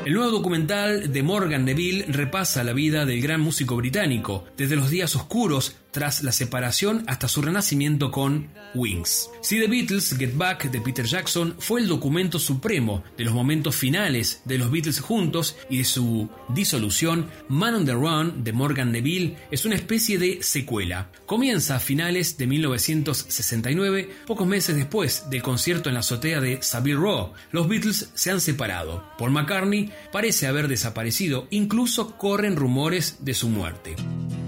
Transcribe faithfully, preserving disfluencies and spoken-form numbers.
El nuevo documental de Morgan Neville repasa la vida del gran músico británico, desde los días oscuros tras la separación hasta su renacimiento con Wings. Si The Beatles Get Back de Peter Jackson fue el documento supremo de los momentos finales de los Beatles juntos y de su disolución, Man on the Run de Morgan Neville es una especie de secuela. Comienza a finales de mil novecientos sesenta y nueve, pocos meses después del concierto en la azotea de Savile Row. Los Beatles se han separado. Paul McCartney parece haber desaparecido, incluso corren rumores de su muerte.